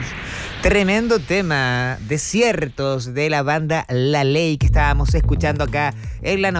Tremendo tema, Desiertos, de la banda La Ley, que estábamos escuchando acá en la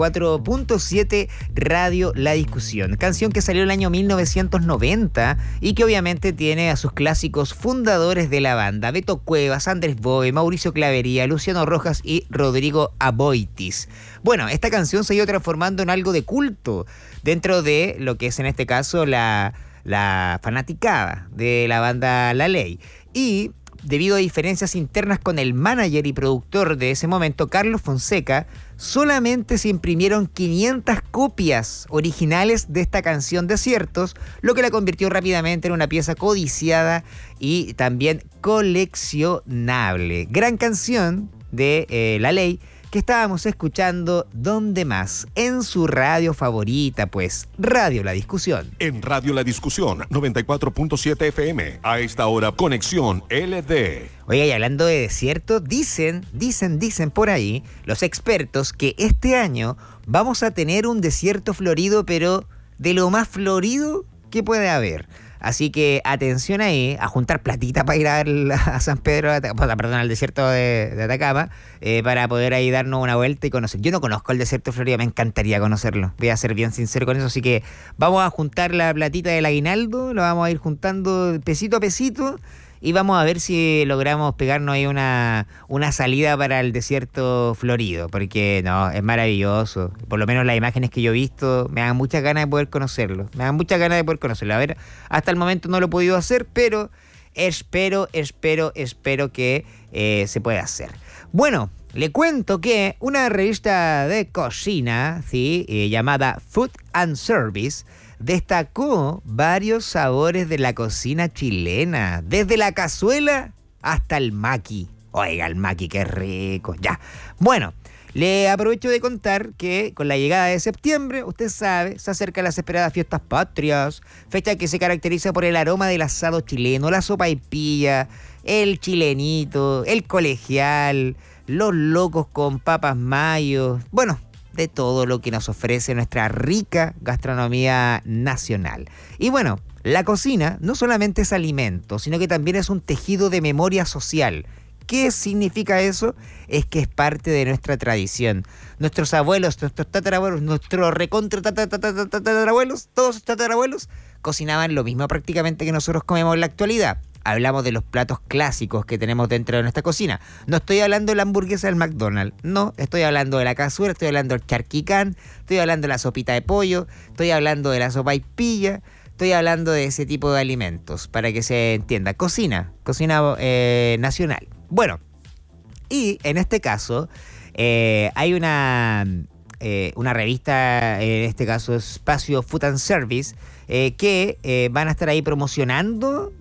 94.7 Radio La Discusión. Canción que salió en el año 1990 y que obviamente tiene a sus clásicos fundadores de la banda: Beto Cuevas, Andrés Boe, Mauricio Clavería, Luciano Rojas y Rodrigo Aboitis. Bueno, esta canción se ha ido transformando en algo de culto dentro de lo que es en este caso la fanaticada de la banda La Ley. Y debido a diferencias internas con el manager y productor de ese momento, Carlos Fonseca, solamente se imprimieron 500 copias originales de esta canción Desiertos, lo que la convirtió rápidamente en una pieza codiciada y también coleccionable. Gran canción de La Ley, que estábamos escuchando ¿dónde más? En su radio favorita, pues, Radio La Discusión. En Radio La Discusión, 94.7 FM. A esta hora, Conexión LD. Oiga, y hablando de desierto, dicen por ahí los expertos que este año vamos a tener un desierto florido, pero de lo más florido que puede haber. Así que atención ahí, a juntar platita para ir a San Pedro, al desierto de Atacama, para poder ahí darnos una vuelta y conocer. Yo no conozco el desierto de Florida, me encantaría conocerlo. Voy a ser bien sincero con eso, así que vamos a juntar la platita del aguinaldo, lo vamos a ir juntando pesito a pesito y vamos a ver si logramos pegarnos ahí una salida para el desierto florido, porque no, es maravilloso. Por lo menos las imágenes que yo he visto me dan muchas ganas de poder conocerlo. A ver, hasta el momento no lo he podido hacer, pero espero que se pueda hacer. Bueno, le cuento que una revista de cocina, ¿sí? Llamada Food and Service, destacó varios sabores de la cocina chilena, desde la cazuela hasta el maqui. Oiga, el maqui, qué rico. Ya. Bueno, le aprovecho de contar que con la llegada de septiembre, usted sabe, se acercan las esperadas fiestas patrias, fecha que se caracteriza por el aroma del asado chileno, la sopaipilla, el chilenito, el colegial, los locos con papas mayo, bueno, de todo lo que nos ofrece nuestra rica gastronomía nacional. Y bueno, la cocina no solamente es alimento, sino que también es un tejido de memoria social. ¿Qué significa eso? Es que es parte de nuestra tradición. Nuestros abuelos, nuestros tatarabuelos, nuestros recontra tatarabuelos, todos los tatarabuelos cocinaban lo mismo prácticamente que nosotros comemos en la actualidad. Hablamos de los platos clásicos que tenemos dentro de nuestra cocina. No estoy hablando de la hamburguesa del McDonald's, no, estoy hablando de la cazuela, estoy hablando del charquicán, estoy hablando de la sopita de pollo, estoy hablando de la sopaipilla, estoy hablando de ese tipo de alimentos, para que se entienda. Cocina nacional. Bueno, y en este caso hay una revista, en este caso Espacio Food and Service, que van a estar ahí promocionando,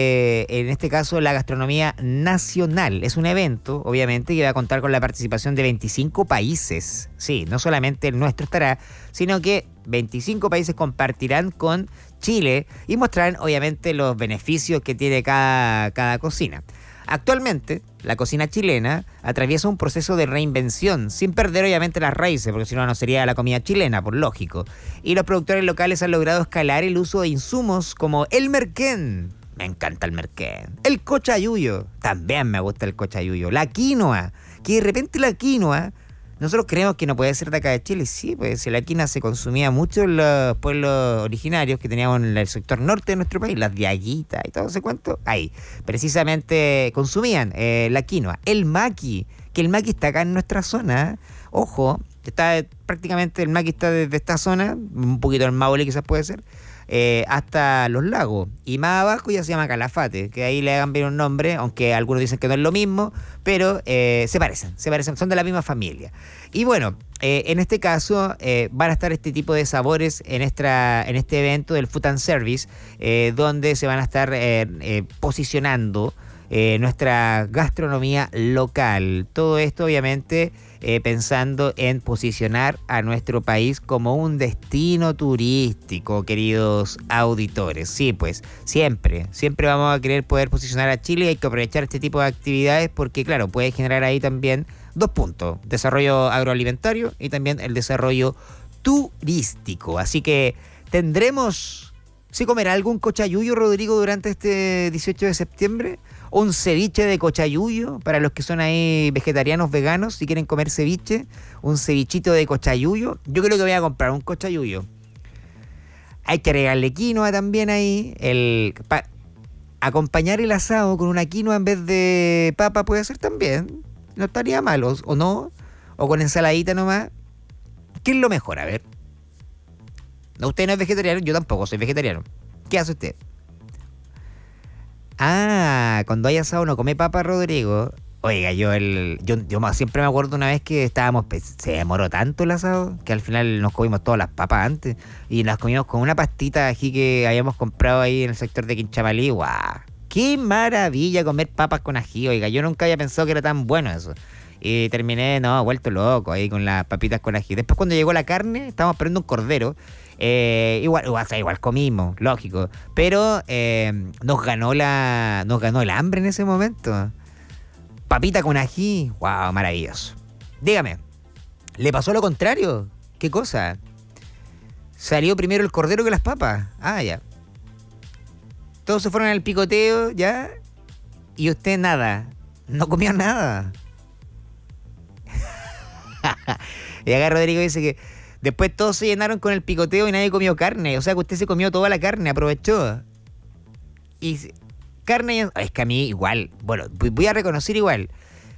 en este caso, la gastronomía nacional. Es un evento, obviamente, que va a contar con la participación de 25 países. Sí, no solamente el nuestro estará, sino que 25 países compartirán con Chile y mostrarán, obviamente, los beneficios que tiene cada cocina. Actualmente, la cocina chilena atraviesa un proceso de reinvención, sin perder obviamente las raíces, porque si no, no sería la comida chilena, por lógico. Y los productores locales han logrado escalar el uso de insumos como el merquén. Me encanta el merquén. El cochayuyo. También me gusta el cochayuyo. La quinoa. Que de repente la quinoa, nosotros creemos que no puede ser de acá de Chile. Sí, pues la quinoa se consumía mucho en los pueblos originarios que teníamos en el sector norte de nuestro país, las diaguitas y todo ese cuento. Ahí, precisamente consumían la quinoa. El maqui, que el maqui está acá en nuestra zona. Ojo, está prácticamente el maqui está desde esta zona, un poquito en Maule quizás puede ser, hasta los lagos. Y más abajo ya se llama Calafate, que ahí le hagan bien un nombre, aunque algunos dicen que no es lo mismo, pero se parecen, son de la misma familia. Y bueno, en este caso van a estar este tipo de sabores en este evento del Food and Service, donde se van a estar posicionando nuestra gastronomía local. Todo esto obviamente pensando en posicionar a nuestro país como un destino turístico, queridos auditores. Sí, pues siempre vamos a querer poder posicionar a Chile y hay que aprovechar este tipo de actividades porque, claro, puede generar ahí también 2 puntos: desarrollo agroalimentario y también el desarrollo turístico. Así que tendremos ¿Sí comerá algún cochayuyo, Rodrigo, durante este 18 de septiembre? ¿O un ceviche de cochayuyo para los que son ahí vegetarianos, veganos, si quieren comer ceviche? ¿Un cevichito de cochayuyo? Yo creo que voy a comprar un cochayuyo. Hay que agregarle quinoa también ahí. Acompañar el asado con una quinoa en vez de papa puede ser también. No estaría mal, o no. O con ensaladita nomás. ¿Qué es lo mejor? A ver. No, usted no es vegetariano, yo tampoco soy vegetariano. ¿Qué hace usted? Ah, cuando hay asado no come papa, Rodrigo. Oiga, yo siempre me acuerdo una vez que se demoró tanto el asado que al final nos comimos todas las papas antes y las comimos con una pastita de ají que habíamos comprado ahí en el sector de Quinchamalí. ¡Guau! ¡Qué maravilla comer papas con ají! Oiga, yo nunca había pensado que era tan bueno eso. Y terminé, vuelto loco ahí con las papitas con ají. Después cuando llegó la carne, estábamos esperando un cordero. Igual comimos, lógico. Pero nos ganó el hambre en ese momento. Papita con ají, wow, maravilloso. Dígame, ¿le pasó lo contrario? ¿Qué cosa? ¿Salió primero el cordero que las papas? Ah, ya. Todos se fueron al picoteo, ya. Y usted nada. No comió nada. Y acá Rodrigo dice que después todos se llenaron con el picoteo y nadie comió carne. O sea que usted se comió toda la carne, aprovechó. Y carne... Es que a mí igual... Bueno, voy a reconocer igual.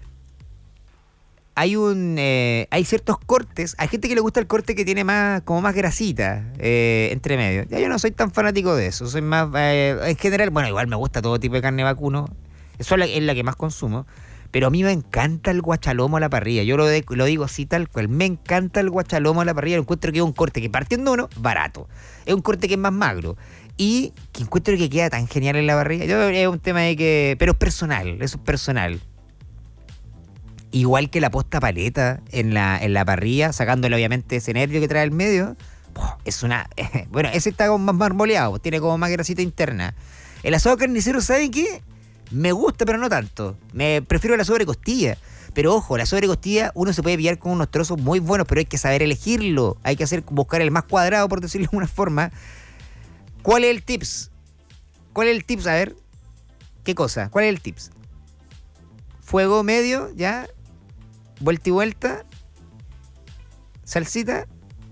Hay ciertos cortes. Hay gente que le gusta el corte que tiene más grasita entre medio. Ya yo no soy tan fanático de eso. Soy más... en general, bueno, igual me gusta todo tipo de carne vacuno. Eso es la que más consumo. Pero a mí me encanta el guachalomo a la parrilla. Yo lo digo así tal cual. Me encanta el guachalomo a la parrilla. Lo encuentro que es un corte que partiendo uno, barato. Es un corte que es más magro. Y que encuentro que queda tan genial en la parrilla. Es un tema de que... Pero es personal. Eso es personal. Igual que la posta paleta en la parrilla. Sacándole obviamente ese nervio que trae al medio. Es una... Bueno, ese está como más marmoleado. Tiene como más grasita interna. El asado carnicero, ¿saben qué? Me gusta, pero no tanto. Me prefiero la sobrecostilla. Pero ojo, la sobrecostilla uno se puede pillar con unos trozos muy buenos, pero hay que saber elegirlo. Hay que buscar el más cuadrado, por decirlo de alguna forma. ¿Cuál es el tips? A ver. ¿Qué cosa? ¿Cuál es el tips? Fuego medio, ya. Vuelta y vuelta. Salsita.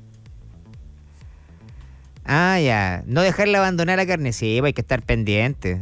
Ah, ya. No dejarla abandonar la carne. Sí, hay que estar pendiente.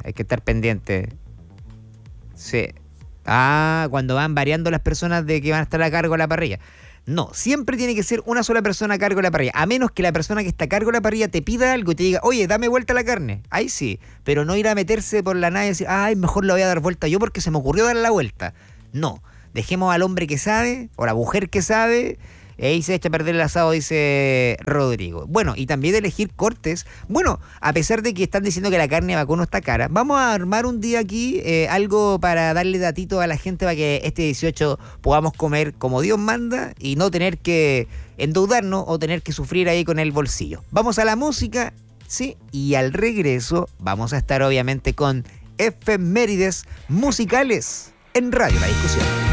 Sí. Ah, cuando van variando las personas de que van a estar a cargo de la parrilla. No, siempre tiene que ser una sola persona a cargo de la parrilla. A menos que la persona que está a cargo de la parrilla te pida algo y te diga, oye, dame vuelta la carne. Ahí sí. Pero no ir a meterse por la nada y decir, ay, mejor la voy a dar vuelta yo porque se me ocurrió darle la vuelta. No. Dejemos al hombre que sabe, o la mujer que sabe, y se echa a perder el asado, dice Rodrigo. Bueno, y también de elegir cortes. Bueno, a pesar de que están diciendo que la carne de vacuno está cara, vamos a armar un día aquí algo para darle datito a la gente para que este 18 podamos comer como Dios manda y no tener que endeudarnos o tener que sufrir ahí con el bolsillo. Vamos a la música, sí, y al regreso vamos a estar obviamente con efemérides musicales en Radio La Discusión.